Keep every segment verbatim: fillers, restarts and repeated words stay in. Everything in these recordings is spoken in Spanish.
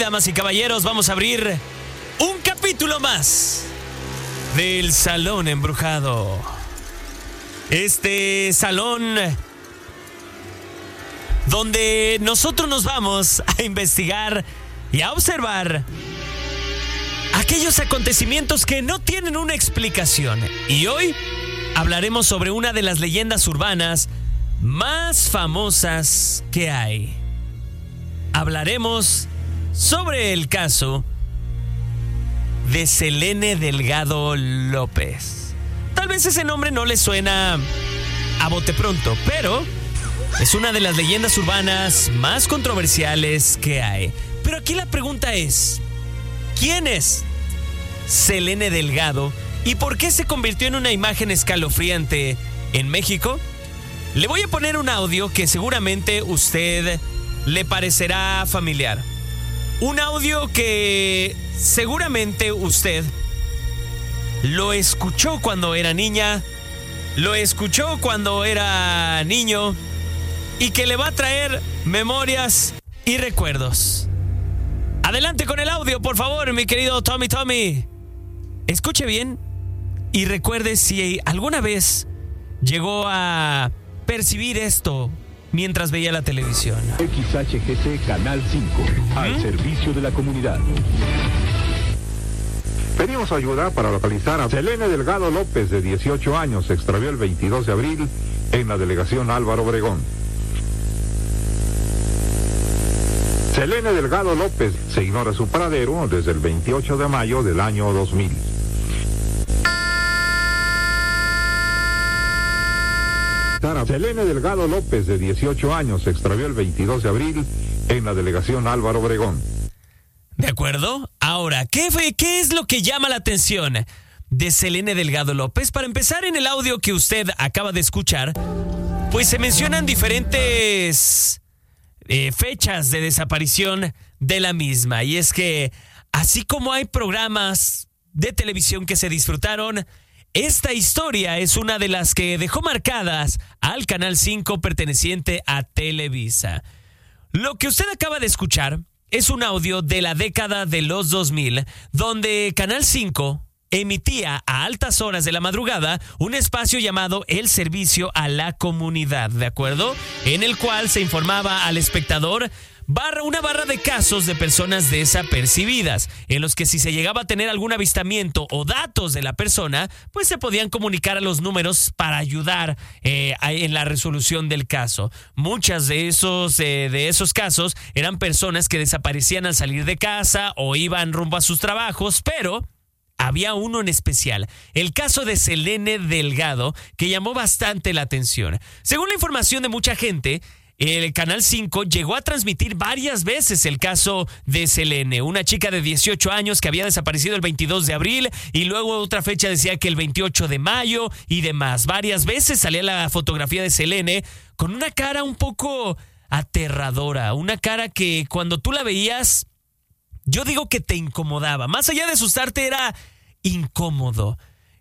damas y caballeros, vamos a abrir un capítulo más del Salón Embrujado. Este salón donde nosotros nos vamos a investigar y a observar aquellos acontecimientos que no tienen una explicación. Y hoy hablaremos sobre una de las leyendas urbanas más famosas que hay. Hablaremos sobre el caso de Selene Delgado López. Tal vez ese nombre no le suena a bote pronto, pero es una de las leyendas urbanas más controversiales que hay. Pero aquí la pregunta es, ¿quién es Selene Delgado y por qué se convirtió en una imagen escalofriante en México? Le voy a poner un audio que seguramente usted le parecerá familiar. Un audio que seguramente usted lo escuchó cuando era niña, lo escuchó cuando era niño y que le va a traer memorias y recuerdos. Adelante con el audio, por favor, mi querido Tommy Tommy. Escuche bien y recuerde si alguna vez llegó a percibir esto mientras veía la televisión. X H G C Canal cinco, ¿Mm? Al servicio de la comunidad. Pedimos ayuda para localizar a Selene Delgado López, de dieciocho años. Se extravió el veintidós de abril en la delegación Álvaro Obregón. Selene Delgado López, se ignora su paradero desde el veintiocho de mayo del año dos mil. Selene Delgado López, de dieciocho años, se extravió el veintidós de abril en la delegación Álvaro Obregón. ¿De acuerdo? Ahora, ¿qué, fue, ¿qué es lo que llama la atención de Selene Delgado López? Para empezar, en el audio que usted acaba de escuchar, pues se mencionan diferentes eh, fechas de desaparición de la misma. Y es que, así como hay programas de televisión que se disfrutaron, esta historia es una de las que dejó marcadas al Canal cinco perteneciente a Televisa. Lo que usted acaba de escuchar es un audio de la década de los dos mil, donde Canal cinco emitía a altas horas de la madrugada un espacio llamado El Servicio a la Comunidad, ¿de acuerdo? En el cual se informaba al espectador Barra, una barra de casos de personas desapercibidas, en los que si se llegaba a tener algún avistamiento o datos de la persona, pues se podían comunicar a los números para ayudar eh, a, en la resolución del caso. Muchas de esos, eh, de esos casos eran personas que desaparecían al salir de casa o iban rumbo a sus trabajos, pero había uno en especial, el caso de Selene Delgado, que llamó bastante la atención. Según la información de mucha gente, el Canal cinco llegó a transmitir varias veces el caso de Selene, una chica de dieciocho años que había desaparecido el veintidós de abril y luego otra fecha decía que el veintiocho de mayo y demás. Varias veces salía la fotografía de Selene con una cara un poco aterradora, una cara que cuando tú la veías, yo digo que te incomodaba. Más allá de asustarte, era incómodo.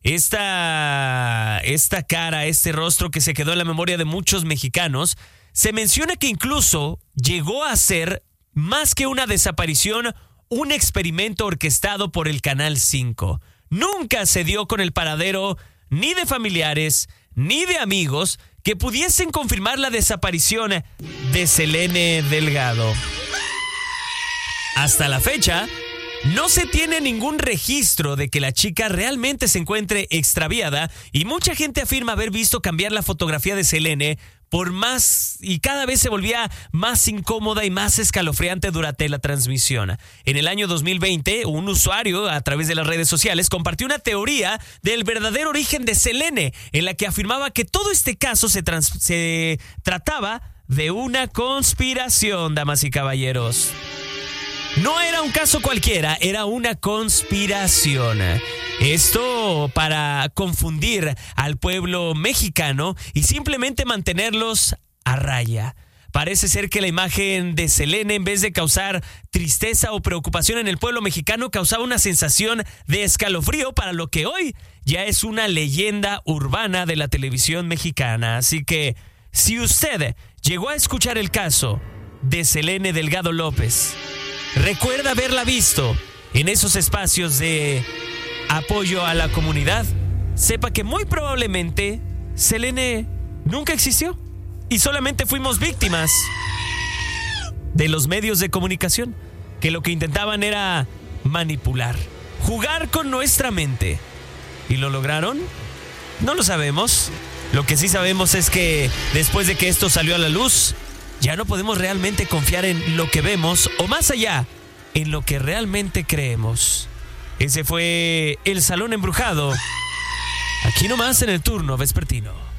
Esta, esta cara, este rostro que se quedó en la memoria de muchos mexicanos. Se menciona que incluso llegó a ser, más que una desaparición, un experimento orquestado por el Canal cinco. Nunca se dio con el paradero ni de familiares ni de amigos que pudiesen confirmar la desaparición de Selene Delgado. Hasta la fecha, no se tiene ningún registro de que la chica realmente se encuentre extraviada y mucha gente afirma haber visto cambiar la fotografía de Selene por más, y cada vez se volvía más incómoda y más escalofriante durante la transmisión. En el año dos mil veinte, un usuario a través de las redes sociales compartió una teoría del verdadero origen de Selene, en la que afirmaba que todo este caso se, trans, se trataba de una conspiración, damas y caballeros. No era un caso cualquiera, era una conspiración. Esto para confundir al pueblo mexicano y simplemente mantenerlos a raya. Parece ser que la imagen de Selene, en vez de causar tristeza o preocupación en el pueblo mexicano, causaba una sensación de escalofrío para lo que hoy ya es una leyenda urbana de la televisión mexicana. Así que, si usted llegó a escuchar el caso de Selene Delgado López, recuerda haberla visto en esos espacios de apoyo a la comunidad, sepa que muy probablemente Selene nunca existió y solamente fuimos víctimas de los medios de comunicación, que lo que intentaban era manipular, jugar con nuestra mente. ¿Y lo lograron? No lo sabemos. Lo que sí sabemos es que después de que esto salió a la luz, ya no podemos realmente confiar en lo que vemos o, más allá, en lo que realmente creemos. Ese fue El Salón Embrujado, aquí nomás en el turno vespertino.